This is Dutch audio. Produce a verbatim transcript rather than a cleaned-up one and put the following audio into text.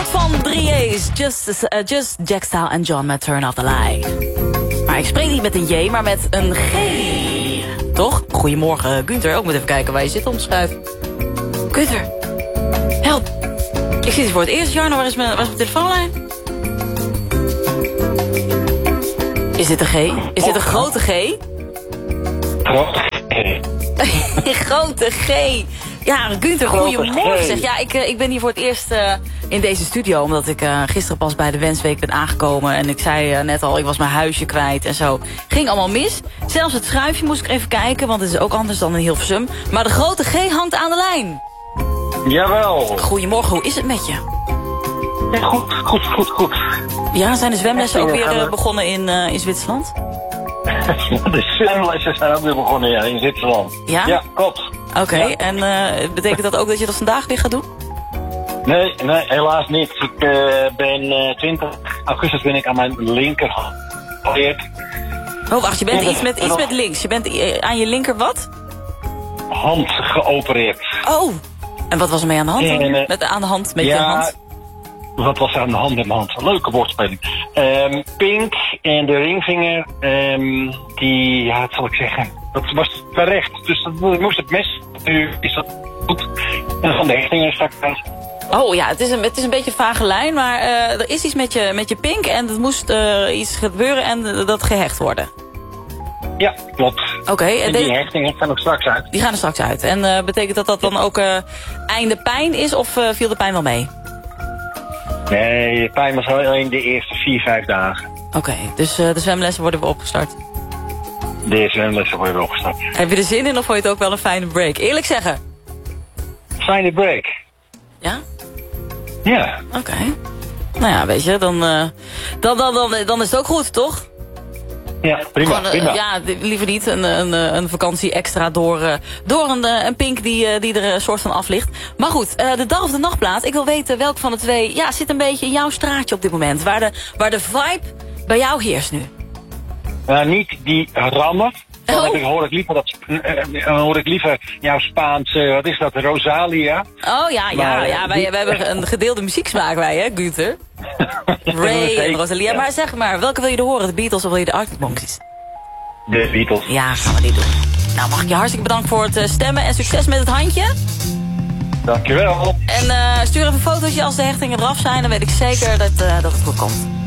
van drie A's. Just, uh, just Jack Style en John met Turn Off The Light. Maar ik spreek niet met een J, maar met een G. Toch? Goedemorgen, Gunther. Ook moet even kijken waar je zit om te schuiven. Gunther, help. Ik zit hier voor het eerst. Jarno, waar is mijn, waar is mijn telefoonlijn? Is dit een G? Is dit een grote G? Grote G. Grote G. Ja, Gunther, goedemorgen. Zeg. Ja, ik, ik ben hier voor het eerst uh, in deze studio. Omdat ik uh, gisteren pas bij de Wensweek ben aangekomen. En ik zei uh, net al, ik was mijn huisje kwijt en zo. Ging allemaal mis. Zelfs het schuifje moest ik even kijken. Want het is ook anders dan in Hilversum. Maar de grote G hangt aan de lijn. Jawel. Goedemorgen, hoe is het met je? Ja, goed, goed, goed, goed. Ja, zijn de zwemlessen ook weer uh, begonnen in, uh, in Zwitserland? De zwemlessen zijn ook weer begonnen, ja, in Zwitserland. Ja? Ja, klopt. Oké, okay, ja. En uh, betekent dat ook dat je dat vandaag weer gaat doen? Nee, nee, helaas niet. Ik uh, ben uh, twintig augustus ben ik aan mijn linkerhand geopereerd. Oh, wacht, je bent iets met, iets met links. Je bent uh, aan je linker wat? Hand geopereerd. Oh, en wat was er mee aan de hand? En, uh, met, aan de hand, met ja, je hand? Wat was er aan de hand met mijn hand? Leuke woordspeling. Um, pink en de ringvinger, um, die, ja, wat zal ik zeggen, dat was terecht. Dus dat moest het mes. Nu is dat goed. En van de hechtingen straks uit. Oh ja, het is een, het is een beetje een vage lijn, maar uh, er is iets met je, met je pink en er moest uh, iets gebeuren en uh, dat gehecht worden. Ja, klopt. Oké. Okay, en die hechtingen gaan ook straks uit. Die gaan er straks uit. En uh, betekent dat dat dan ook uh, einde pijn is of uh, viel de pijn wel mee? Nee, de pijn was alleen de eerste vier, vijf dagen. Oké, okay, dus uh, de zwemlessen worden weer opgestart? De zwemlessen worden weer opgestart. Heb je er zin in of vond je het ook wel een fijne break? Eerlijk zeggen. Fijne break. Ja? Ja. Oké. Okay. Nou ja, weet je, dan, uh, dan, dan, dan, dan is het ook goed, toch? Ja, prima, Gewoon, uh, prima. Ja, liever niet een, een, een vakantie extra door, uh, door een, uh, een pink die, uh, die er een soort van af ligt. Maar goed, uh, de dag of de nachtplaat. Ik wil weten welk van de twee ja, zit een beetje in jouw straatje op dit moment. Waar de, waar de vibe bij jou heerst nu. Uh, niet die rammen. Dan oh. heb ik, hoor ik liever dat uh, hoor ik liever jouw Spaanse, uh, wat is dat, Rosalia? Oh ja, ja, maar, ja wij, wij hebben een gedeelde muzieksmaak wij, hè, Gunther? Ray en Rosalia. Ja. Maar zeg maar, welke wil je er horen? De Beatles of wil je de Arctic Monkeys? De Beatles. Ja, gaan we die doen. Nou, mag ik je hartstikke bedanken voor het stemmen en succes met het handje. Dankjewel. En uh, stuur even een fotootje als de hechtingen eraf zijn, dan weet ik zeker dat, uh, dat het goed komt.